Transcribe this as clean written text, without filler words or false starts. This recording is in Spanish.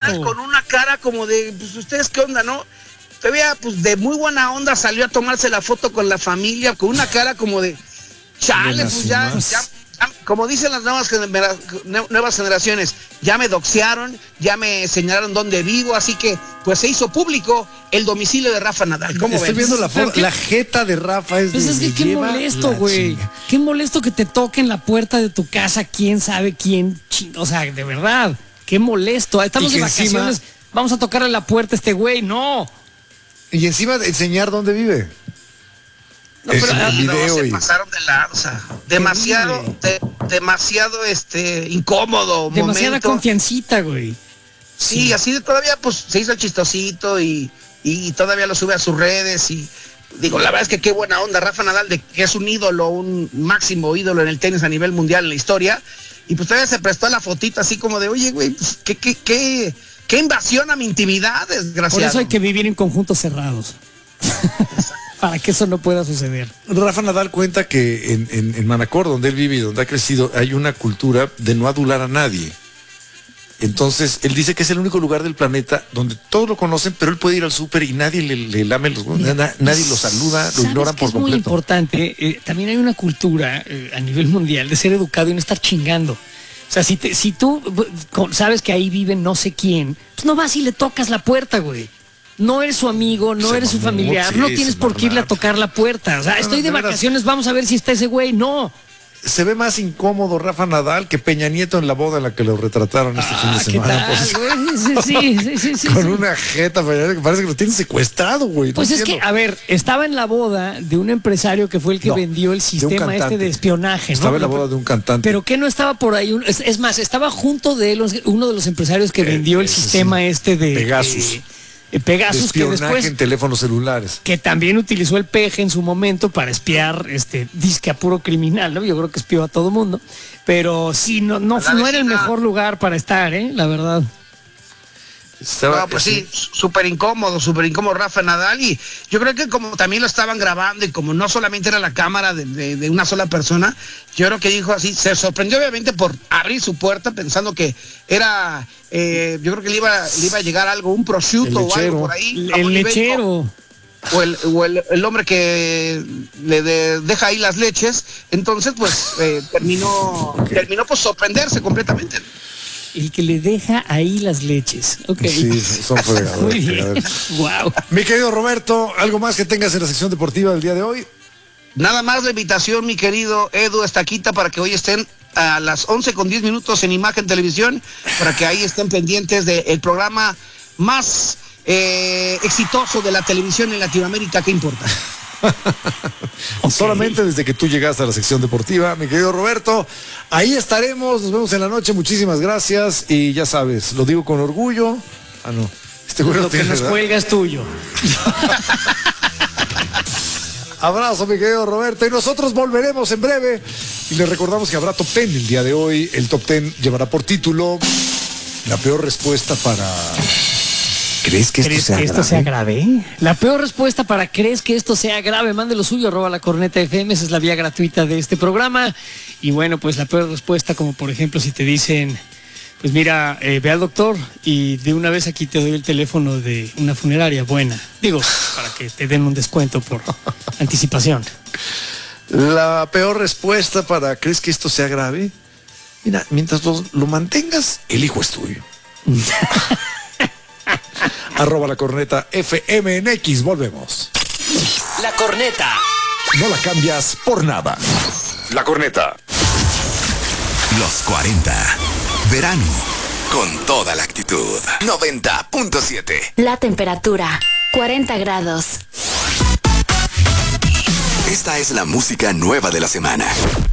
Nadal con una cara como de, pues, ¿ustedes qué onda, no? Todavía, pues, de muy buena onda salió a tomarse la foto con la familia, con una cara como de, chale, pues ya, como dicen las nuevas generaciones, ya me doxearon, ya me señalaron dónde vivo, así que pues se hizo público el domicilio de Rafa Nadal. ¿Cómo Estoy viendo la foto, la jeta de Rafa es pues de, es que qué molesto, güey. Qué molesto que te toquen la puerta de tu casa, quién sabe quién, o sea, de verdad, qué molesto. Estamos de vacaciones, vamos a tocarle la puerta a este güey, no. Y encima de enseñar dónde vive. No, pero se pasaron de lanza. Demasiado incómodo. Demasiada confiancita, güey. Sí, así de todavía pues se hizo el chistosito y todavía lo sube a sus redes y digo, la verdad es que qué buena onda Rafa Nadal, de que es un ídolo, un máximo ídolo en el tenis a nivel mundial en la historia, y pues todavía se prestó a la fotita así como de, oye, güey, pues, qué invasión a mi intimidad, desgraciado. Por eso hay que vivir en conjuntos cerrados. Para que eso no pueda suceder. Rafa Nadal cuenta que en Manacor, donde él vive y donde ha crecido, hay una cultura de no adular a nadie. Entonces, él dice que es el único lugar del planeta donde todos lo conocen, pero él puede ir al súper y nadie le lame los huevos, nadie lo saluda, lo ignoran por completo. Es muy importante, también hay una cultura a nivel mundial de ser educado y no estar chingando. O sea, si tú sabes que ahí vive no sé quién, pues no vas y le tocas la puerta, güey. No eres su amigo, no eres su familiar, no tienes por qué irle a tocar la puerta. O sea, estoy de vacaciones, vamos a ver si está ese güey. No. Se ve más incómodo Rafa Nadal que Peña Nieto en la boda en la que lo retrataron este fin de semana. Sí. Con una jeta que parece que lo tienen secuestrado, güey. Pues es que, a ver, estaba en la boda de un empresario que fue el que vendió el sistema de espionaje, ¿no? Estaba en la boda de un cantante. Pero que no estaba por ahí, es más, estaba junto de él uno de los empresarios que vendió el sistema de Pegasus. Pegasus, que después en teléfonos celulares, que también utilizó el peje en su momento para espiar disque a puro criminal, ¿no? Yo creo que espió a todo mundo, pero sí, no era el mejor lugar para estar, la verdad. Pues sí, súper incómodo Rafa Nadal, y yo creo que como también lo estaban grabando y como no solamente era la cámara de una sola persona, yo creo que dijo así, se sorprendió obviamente por abrir su puerta pensando que era, yo creo que le iba a llegar algo, un prosciutto o algo por ahí. El lechero. O el hombre que le deja ahí las leches, entonces pues terminó pues sorprenderse completamente. El que le deja ahí las leches. Ok. Sí, son fregadores. Muy bien. Wow. Mi querido Roberto, ¿algo más que tengas en la sección deportiva del día de hoy? Nada más la invitación, mi querido Edu Estaquita, para que hoy estén a las 11:10 en Imagen Televisión, para que ahí estén pendientes del programa más exitoso de la televisión en Latinoamérica. ¿Qué importa? Solamente desde que tú llegaste a la sección deportiva, mi querido Roberto, ahí estaremos, nos vemos en la noche, muchísimas gracias, y ya sabes, lo digo con orgullo. Lo que nos cuelga es tuyo. Abrazo, mi querido Roberto, y nosotros volveremos en breve, y les recordamos que habrá Top 10 el día de hoy. El Top 10 llevará por título la peor respuesta para... ¿Crees que esto sea grave? La peor respuesta para ¿crees que esto sea grave? Mande lo suyo, @lacorneta.fm, esa es la vía gratuita de este programa. Y bueno, pues la peor respuesta, como por ejemplo si te dicen, pues mira, ve al doctor y de una vez aquí te doy el teléfono de una funeraria buena. Digo, para que te den un descuento por anticipación. La peor respuesta para ¿crees que esto sea grave? Mira, mientras lo mantengas, el hijo es tuyo. @lacorneta.fm en X, volvemos. La Corneta. No la cambias por nada. La Corneta. Los 40. Verano. Con toda la actitud. 90.7. La temperatura, 40 grados. Esta es la música nueva de la semana.